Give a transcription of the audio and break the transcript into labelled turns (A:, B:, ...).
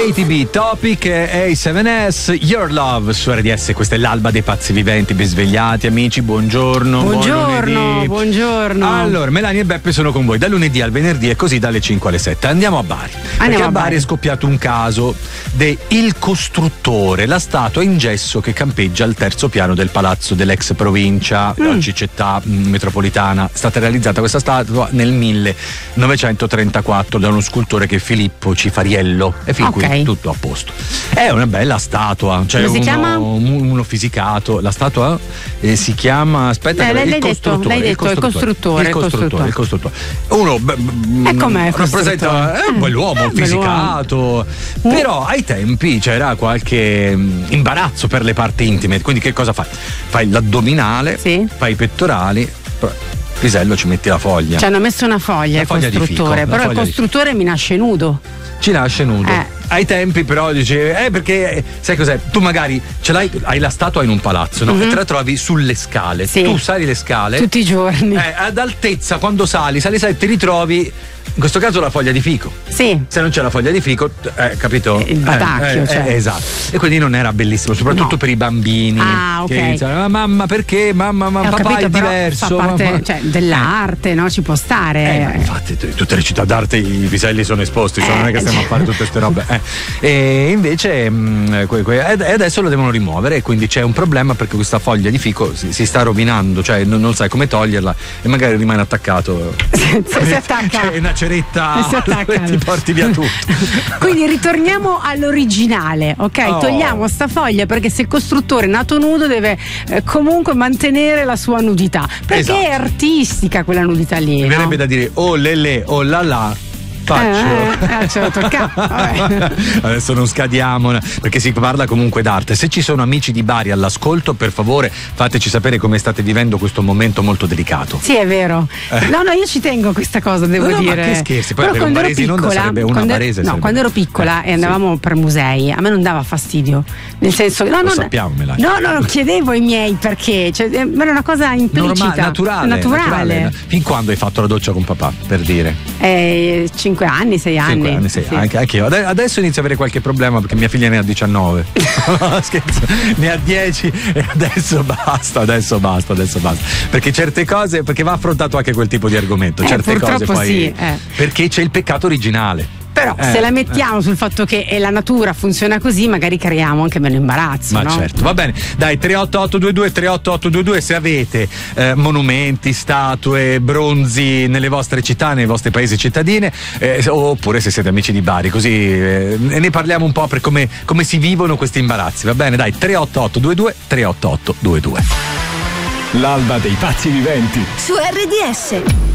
A: Katy B, Topic e A7S, Your Love su RDS. Questa è l'alba dei pazzi viventi. Ben svegliati amici, buongiorno.
B: Buongiorno.
A: Allora, Melania e Beppe sono con voi da lunedì al venerdì e così dalle 5 alle 7. Andiamo a Bari. Perché a Bari è scoppiato un caso de Il Costruttore, la statua in gesso che campeggia al terzo piano del palazzo dell'ex provincia, oggi città metropolitana. È stata realizzata questa statua nel 1934 da uno scultore che è Filippo Cifariello, e fin qui tutto a posto. È una bella statua, cioè
B: come si chiama?
A: Uno fisicato. La statua si chiama, aspetta,
B: il costruttore.
A: Uno
B: com'è
A: rappresenta un bell'uomo fisicato, però ai tempi c'era qualche imbarazzo per le parti intime, quindi che cosa fai? Fai l'addominale, fai i pettorali, pisello, ci metti la foglia.
B: Ci hanno messo una foglia il costruttore, però il costruttore mi nasce nudo.
A: Ci nasce nudo. Ai tempi però dicevi perché sai cos'è? Tu magari ce l'hai, hai la statua in un palazzo, no? E te la trovi sulle scale. Tu sali le scale
B: tutti i giorni.
A: Ad altezza, quando sali, ti ritrovi. In questo caso la foglia di fico.
B: Sì.
A: Se non c'è la foglia di fico, capito?
B: Il batacchio,
A: esatto. E quindi non era bellissimo, soprattutto per i bambini. Che iniziano, mamma perché? Mamma, papà è diverso.
B: Fa parte, cioè, dell'arte, no? Ci può stare.
A: Infatti, tutte le città d'arte i piselli sono esposti, non è che stiamo a fare tutte queste robe. E invece adesso lo devono rimuovere, e quindi c'è un problema perché questa foglia di fico si sta rovinando, cioè non sai come toglierla e magari rimane attaccato.
B: Si attacca.
A: È una ceretta ti porti via tutto.
B: Quindi ritorniamo all'originale, ok? Togliamo sta foglia, perché se il costruttore è nato nudo deve comunque mantenere la sua nudità, perché è artistica quella nudità lì.
A: Mi verrebbe da dire oh lele, oh la la.
B: Ce l'ho toccato.
A: Adesso non scadiamo, perché si parla comunque d'arte. Se ci sono amici di Bari all'ascolto, per favore fateci sapere come state vivendo questo momento molto delicato.
B: Sì, è vero. No, io ci tengo a questa cosa, devo dire.
A: Ma che scherzi, poi
B: però
A: un barese in onda sarebbe una barese.
B: Quando ero piccola e andavamo per musei, a me non dava fastidio. Nel senso che
A: lo sappiamo, Melania.
B: No, chiedevo ai miei perché, cioè, era una cosa implicita. Naturale.
A: Fin quando hai fatto la doccia con papà, per dire?
B: 5 anni, 6 anni.
A: Sì. Anche io. Adesso inizio a avere qualche problema perché mia figlia ne ha 19. Scherzo, ne ha 10 e adesso basta. Perché certe cose, perché va affrontato anche quel tipo di argomento. Certe cose poi. Perché c'è il peccato originale.
B: Però se la mettiamo sul fatto che la natura funziona così, magari creiamo anche meno imbarazzo.
A: Ma certo, va bene. Dai, 38822 se avete monumenti, statue, bronzi nelle vostre città, nei vostri paesi cittadine, oppure se siete amici di Bari, così ne parliamo un po' per come si vivono questi imbarazzi, va bene? Dai, 38822.
C: L'alba dei pazzi viventi
D: su RDS.